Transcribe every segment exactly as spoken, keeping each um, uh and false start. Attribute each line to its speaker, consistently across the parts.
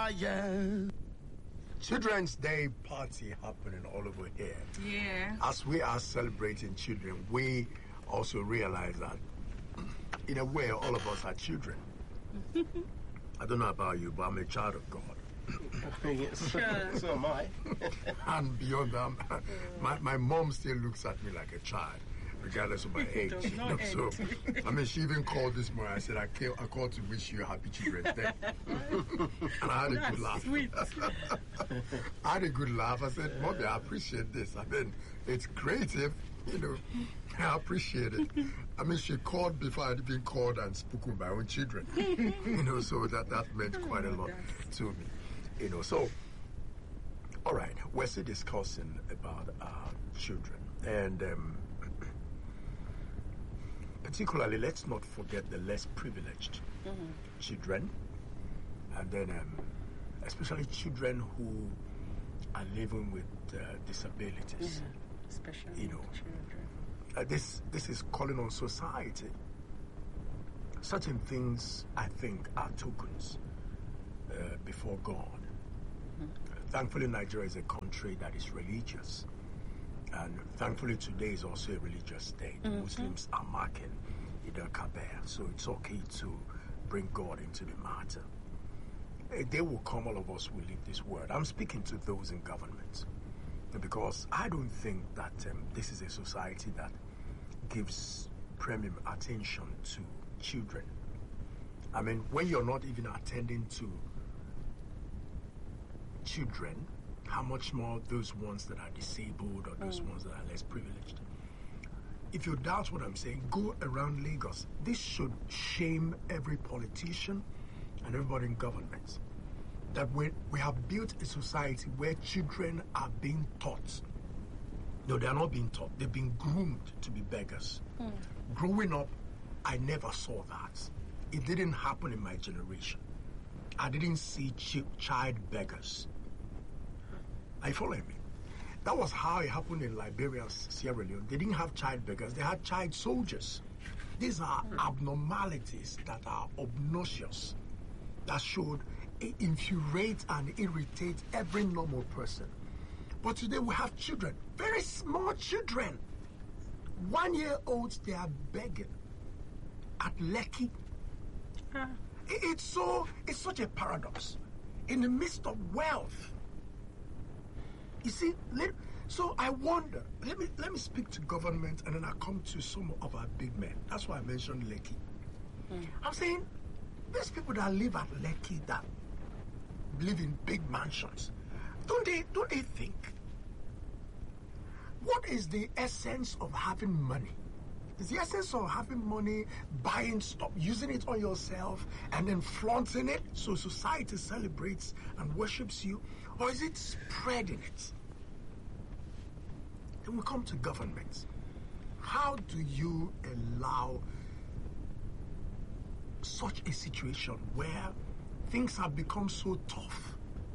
Speaker 1: yeah. Children's Day party happening all over here.
Speaker 2: Yeah.
Speaker 1: As we are celebrating children, we also realize that, in a way, all of us are children. I don't know about you, but I'm a child of God.
Speaker 3: Yes,
Speaker 2: Sure.
Speaker 3: so am I.
Speaker 1: And beyond that, my, my mom still looks at me like a child, regardless of my age.
Speaker 2: Does
Speaker 1: you
Speaker 2: not
Speaker 1: know,
Speaker 2: end.
Speaker 1: so, I mean, she even called this morning. I said, I, came, I called to wish you a happy Children's Day. And I had a
Speaker 2: That's
Speaker 1: good laugh.
Speaker 2: sweet.
Speaker 1: I had a good laugh. I said, Mommy, I appreciate this. I mean, it's creative, you know. I appreciate it. I mean, she called before I'd been called and spoken by my own children. You know, so that, that meant quite a lot to me. You know, so, all right, we're still discussing about uh, children. And um, particularly, let's not forget the less privileged
Speaker 2: Mm-hmm.
Speaker 1: children. And then um, especially children who are living with uh, disabilities.
Speaker 2: Mhm. Especially
Speaker 1: You know.
Speaker 2: children.
Speaker 1: Uh, this this is calling on society. Certain things, I think, are tokens uh, before God. Thankfully, Nigeria is a country that is religious. And thankfully, today is also a religious day. The Muslims are marking Eid al-Kabir, so it's okay to bring God into the matter. A day will come, all of us will leave this world. I'm speaking to those in government because I don't think that um, this is a society that gives premium attention to children. I mean, when you're not even attending to children, how much more those ones that are disabled or those ones that are less privileged. If you doubt what I'm saying, go around Lagos. This should shame every politician and everybody in government. That we, we have built a society where children are being taught. No, they are not being taught. They've been groomed to be beggars. Growing up, I never saw that. It didn't happen in my generation. I didn't see ch- child beggars. Are you following me? That was how it happened in Liberia, Sierra Leone. They didn't have child beggars, they had child soldiers. These are abnormalities that are obnoxious, that should infuriate and irritate every normal person. But today we have children, very small children. One year olds, they are begging at Lekki.
Speaker 2: Ah.
Speaker 1: It- It's so, it's such a paradox. In the midst of wealth, you see, let, so I wonder, let me let me speak to government and then I come to some of our big men. That's why I mentioned Lekki. I'm saying, these people that live at Lekki, that live in big mansions, don't they, don't they think, what is the essence of having money? Is the essence of having money, buying stuff, using it on yourself, and then flaunting it so society celebrates and worships you? Or is it spreading it? Then we come to government. How do you allow such a situation where things have become so tough?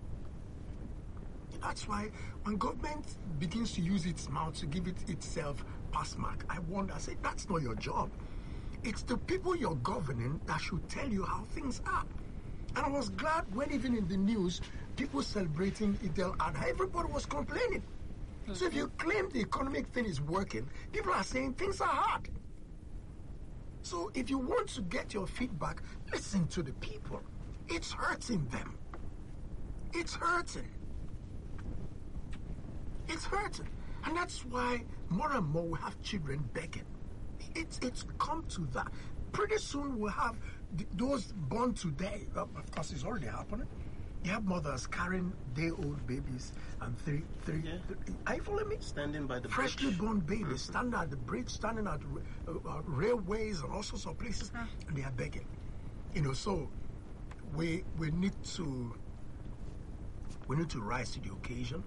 Speaker 1: That's why when government begins to use its mouth to give it itself pass mark, I wonder, I say, that's not your job. It's the people you're governing that should tell you how things are. And I was glad when even in the news, people celebrating Eid al-Adha, everybody was complaining. So if you claim the economic thing is working, people are saying things are hard. So if you want to get your feedback, listen to the people. It's hurting them. It's hurting. It's hurting. And that's why more and more we have children begging. It's it's come to that. Pretty soon we'll have th- those born today. Well, of course, it's already happening. You have mothers carrying day-old babies and three, three.
Speaker 3: Yeah.
Speaker 1: three are you following me?
Speaker 3: Standing by the
Speaker 1: Freshly
Speaker 3: bridge.
Speaker 1: born babies standing at the bridge, standing at uh, uh, railways and all sorts of places, and they are begging. You know, so we we need to we need to rise to the occasion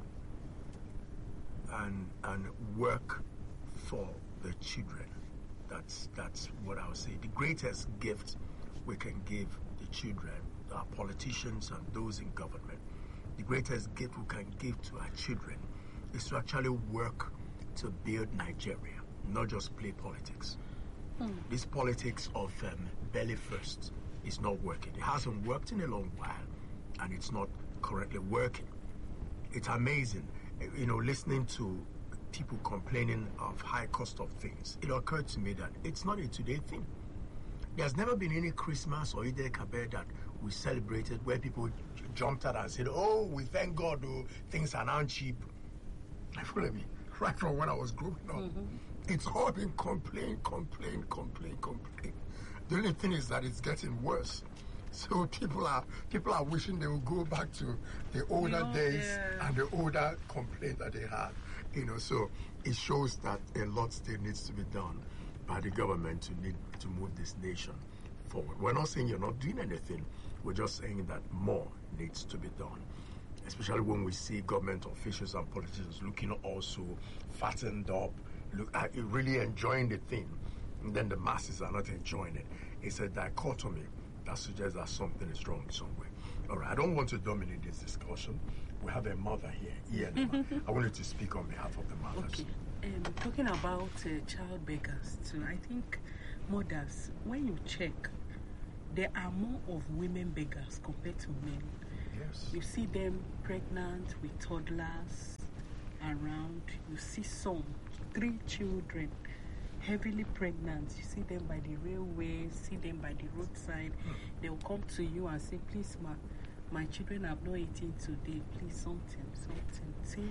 Speaker 1: and and work for the children. That's that's what I would say. The greatest gift we can give the children, our politicians and those in government, the greatest gift we can give to our children is to actually work to build Nigeria, not just play politics. This politics of um, belly first is not working. It hasn't worked in a long while. and it's not correctly working. It's amazing, you know, listening to people complaining of high cost of things. It occurred to me that it's not a today thing. There's never been any Christmas or Eid al-Kabir that we celebrated where people j- jumped out and said, oh, we thank God, oh, things are now cheap. I follow me. Right from when I was growing up, mm-hmm. It's all been complain, complain, complain, complain. The only thing is that it's getting worse. So people are people are wishing they will go back to the older
Speaker 2: No,
Speaker 1: days
Speaker 2: yeah.
Speaker 1: and the older complaint that they had. You know, so it shows that a lot still needs to be done by the government to need to move this nation forward. We're not saying you're not doing anything. We're just saying that more needs to be done, especially when we see government officials and politicians looking also fattened up, look, uh, really enjoying the thing, and then the masses are not enjoying it. It's a dichotomy that suggests that something is wrong somewhere. All right, I don't want to dominate this discussion. We have a mother here, Ian. I wanted to speak on behalf of the mothers.
Speaker 2: Okay. Um, talking about uh, child beggars too, I think mothers, when you check, there are more of women beggars compared to men.
Speaker 1: Yes.
Speaker 2: You see them pregnant with toddlers around. You see some, three children, heavily pregnant. You see them by the railway, see them by the roadside. Mm. They will come to you and say, please, ma, my children have not eaten today. Please, something, something. See,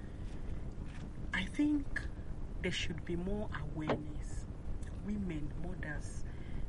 Speaker 2: I think there should be more awareness, women, mothers,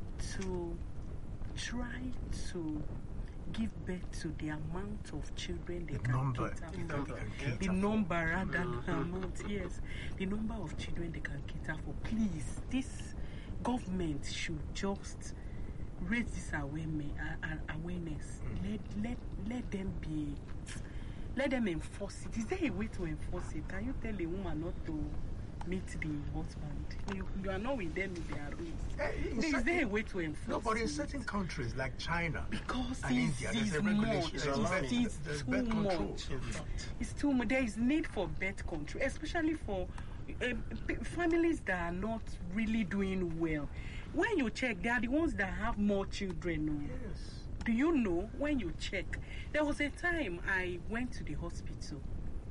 Speaker 2: to try to give birth to the amount of children they
Speaker 1: The
Speaker 2: can
Speaker 1: number,
Speaker 2: cater
Speaker 1: the
Speaker 2: for.
Speaker 1: number they can
Speaker 2: The
Speaker 1: cater
Speaker 2: number rather than amount, yes. The number of children they can cater for. Please, this government should just raise this awareness. Uh, uh, awareness.
Speaker 1: Mm.
Speaker 2: Let let let them be. Let them enforce it. Is there a way to enforce it? Can you tell a woman not to meet the husband? You, you are not with them in their rooms.
Speaker 1: Hey, in
Speaker 2: Is
Speaker 1: certain-
Speaker 2: there a way to enforce
Speaker 1: No, but in
Speaker 2: it?
Speaker 1: certain countries like China
Speaker 2: Because
Speaker 1: and
Speaker 2: it's,
Speaker 1: India,
Speaker 2: it's
Speaker 1: there's a regulation.
Speaker 2: much.
Speaker 1: There's
Speaker 3: It's
Speaker 1: birth-
Speaker 2: It's,
Speaker 1: there's
Speaker 2: it's
Speaker 1: birth
Speaker 2: too
Speaker 1: control.
Speaker 2: much.
Speaker 3: In fact.
Speaker 2: It's too much. There is need for birth control, especially for uh, p- families that are not really doing well. When you check, they are the ones that have more children. oh.
Speaker 1: Yes.
Speaker 2: Do you know, when you check, there was a time I went to the hospital.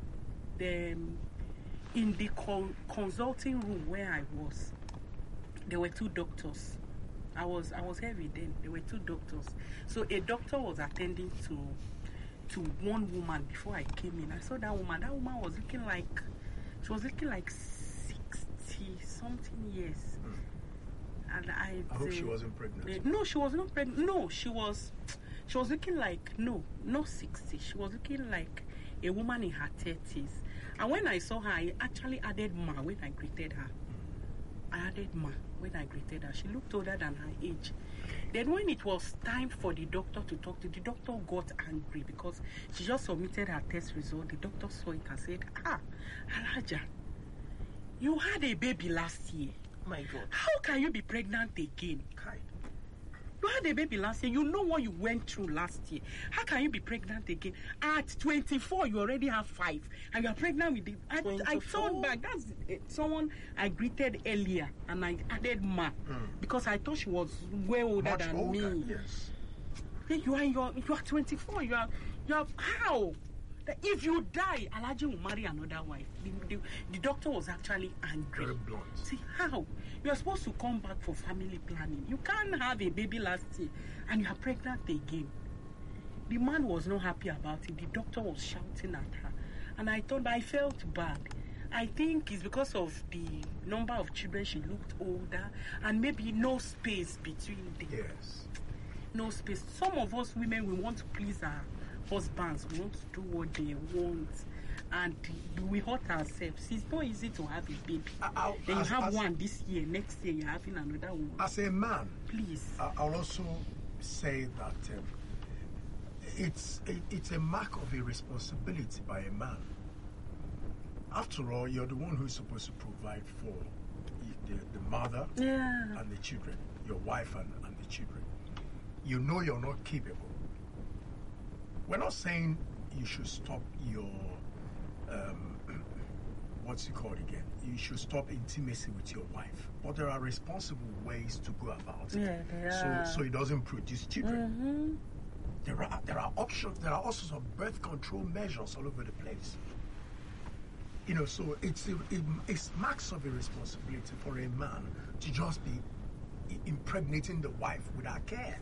Speaker 2: Then, in the con- consulting room where I was, there were two doctors. I was I was heavy then. There were two doctors. So a doctor was attending to to one woman before I came in. I saw that woman. That woman was looking like she was looking like sixty something years. And I,
Speaker 1: I hope she
Speaker 2: uh,
Speaker 1: wasn't pregnant.
Speaker 2: uh, No, she was not pregnant. No, she was. She was looking like no, not sixty. She was looking like a woman in her thirties. And when I saw her, I actually added ma when I greeted her. I added ma when I greeted her. She looked older than her age. Then when it was time for the doctor to talk to, the doctor got angry because she just submitted her test result. The doctor saw it and said, "Ah, Alaja, you had a baby last year.
Speaker 3: My God.
Speaker 2: How can you be pregnant again?
Speaker 3: Kai.
Speaker 2: You had a baby last year. You know what you went through last year. How can you be pregnant again? At twenty-four, you already have five. And you are pregnant with it. I, I
Speaker 3: twenty-four?
Speaker 2: thought back. That's uh, someone I greeted earlier. And I added ma.
Speaker 1: Mm.
Speaker 2: Because I thought she was way older
Speaker 1: Much
Speaker 2: than
Speaker 1: older,
Speaker 2: me.
Speaker 1: yes.
Speaker 2: Then you are, you are, you are twenty-four. You are, you are, how? That if you die, Alaji will marry another wife. The, the, the doctor was actually angry.
Speaker 1: Very blunt.
Speaker 2: See, how? You are supposed to come back for family planning. You can't have a baby last year and you are pregnant again. The man was not happy about it. The doctor was shouting at her. And I thought, I felt bad. I think it's because of the number of children. She looked older and maybe no space between them.
Speaker 1: Yes.
Speaker 2: No space. Some of us women, we want to please our husbands. We want to do what they want. And we hurt ourselves. It's not easy to have a baby.
Speaker 1: I- I'll-
Speaker 2: Then you
Speaker 1: as-
Speaker 2: have
Speaker 1: as-
Speaker 2: one this year. Next year, you're having another one.
Speaker 1: As a man,
Speaker 2: Please.
Speaker 1: I- I'll also say that um, it's a, it's a mark of a responsibility by a man. After all, you're the one who's supposed to provide for the, the mother
Speaker 2: Yeah.
Speaker 1: and the children, your wife and, and the children. You know you're not capable. We're not saying you should stop your, um, what's it called again? You should stop intimacy with your wife. But there are responsible ways to go about it.
Speaker 2: Yeah, there
Speaker 1: so,
Speaker 2: are.
Speaker 1: so it doesn't produce children.
Speaker 2: Mm-hmm.
Speaker 1: There are there are options. There are also some birth control measures all over the place. You know, so it's it, it's marks of irresponsibility for a man to just be i- impregnating the wife without care.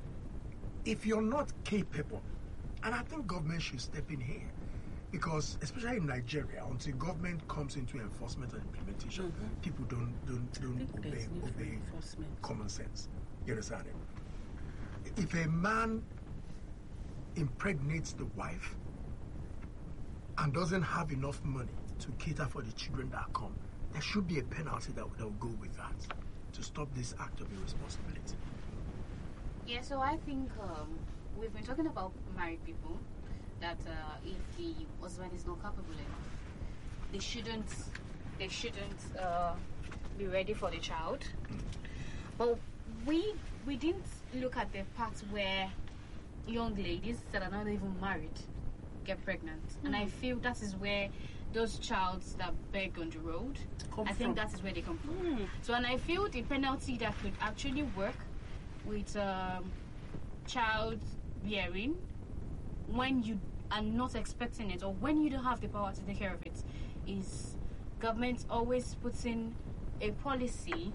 Speaker 1: If you're not capable, and I think government should step in here, because especially in Nigeria, until government comes into enforcement and implementation,
Speaker 2: Mhm.
Speaker 1: people don't don't
Speaker 2: I
Speaker 1: don't
Speaker 2: think
Speaker 1: obey
Speaker 2: there's need for
Speaker 1: obey
Speaker 2: enforcement.
Speaker 1: common sense. You understand it? If a man impregnates the wife and doesn't have enough money to cater for the children that come, there should be a penalty that will go with that to stop this act of irresponsibility.
Speaker 4: Yeah, so I think um, we've been talking about married people that uh, if the husband is not capable enough, they shouldn't they shouldn't uh, be ready for the child. But we we didn't look at the part where young ladies that are not even married get pregnant, and I feel that is where those childs that beg on the road,
Speaker 2: Come
Speaker 4: I think
Speaker 2: from.
Speaker 4: that is where they come from.
Speaker 2: Mm.
Speaker 4: So, and I feel the penalty that could actually work with um, child bearing when you are not expecting it or when you don't have the power to take care of it is government always puts in a policy,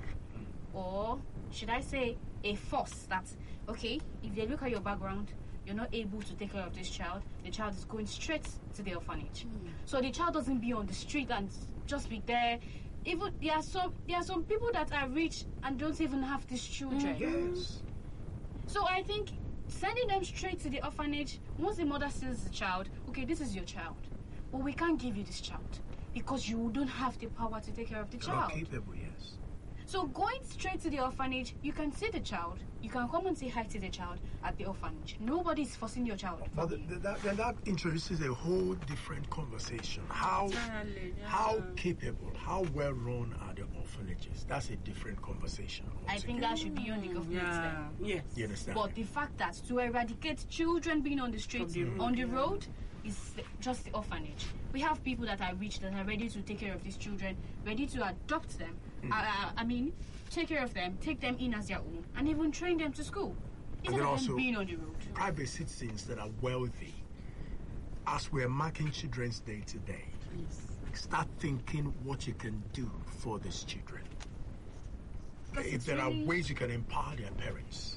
Speaker 4: or should I say a force that, okay, if they look at your background, you're not able to take care of this child, the child is going straight to the orphanage. So the child doesn't be on the street and just be there. Even there are some there are some people that are rich and don't even have these children.
Speaker 1: Yes.
Speaker 4: So I think sending them straight to the orphanage, once the mother sees the child, okay, this is your child, but we can't give you this child because you don't have the power to take care of the
Speaker 1: You're not
Speaker 4: child.
Speaker 1: capable, yes.
Speaker 4: So going straight to the orphanage, you can see the child, you can come and say hi to the child at the orphanage. Nobody is forcing your child.
Speaker 1: But th- th- that, then that introduces a whole different conversation. How
Speaker 2: Entirely, yeah.
Speaker 1: how capable, how well run are the orphanages? That's a different conversation.
Speaker 4: I think that should be on the government
Speaker 2: Yeah.
Speaker 4: then.
Speaker 2: Yes.
Speaker 1: You understand?
Speaker 4: But the fact that to eradicate children being on the streets,
Speaker 2: From the road,
Speaker 4: on the
Speaker 2: yeah.
Speaker 4: road, is just the orphanage. We have people that are rich that are ready to take care of these children, ready to adopt them. I, I, I mean, take care of them, take them in as their own, and even train them to school.
Speaker 1: And
Speaker 4: Instead
Speaker 1: then
Speaker 4: of
Speaker 1: also-
Speaker 4: them being on the road.
Speaker 1: Private citizens that are wealthy, as we're marking Children's Day today,
Speaker 2: Yes.
Speaker 1: start thinking what you can do for these children.
Speaker 4: Because
Speaker 1: If
Speaker 4: it's
Speaker 1: there are
Speaker 4: really-
Speaker 1: ways you can empower their parents.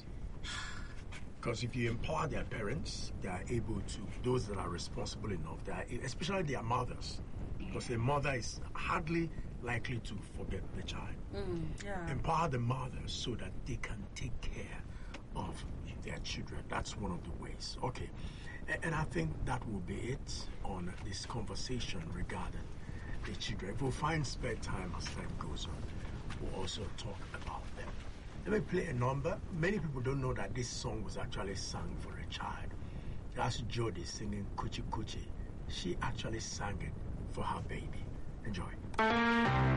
Speaker 1: Because if you empower their parents, they are able to, those that are responsible enough, they are, especially their mothers. Because a mother is hardly likely to forget the child.
Speaker 2: Mm, yeah.
Speaker 1: Empower the mothers so that they can take care of their children. That's one of the ways. Okay. A- And I think that will be it on this conversation regarding the children. If we'll find spare time as time goes on, we'll also talk about them. Let me play a number. Many people don't know that this song was actually sung for a child. That's Jodie singing Kuchi Kuchi. She actually sang it for her baby. Enjoy.